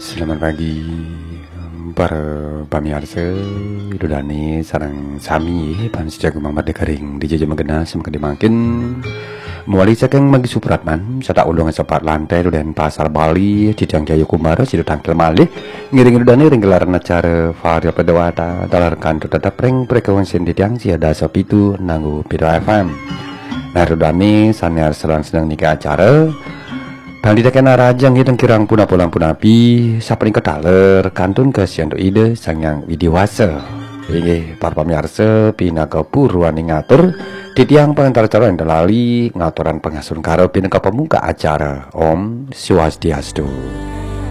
Selamat pagi para pamirsa Idodani sarang sami pan sejago mamad dekaring di jaja magana semakadi makin muali saking magi supratman sata ulungan sepat lantai dan pasar Bali cidang jaya kumara sido tangkel malih ngiring idodani ring gelaran acara varia pedawata dalar kanto tetap ring frekuensi ditiang siada sapitu nanggu Pido FM. Nah idodani sanyar sedang nikah acara Bali kena rajang hidang kirang puna pulang punapi saparing ketaler kantun ke siandu ide sang yang widiwasa. Ini para pamirsa pina kepuruan ngatur titiang pengantar cara yang dalali ngaturan pengasun karep pina ke pemuka acara Om Swastiastu.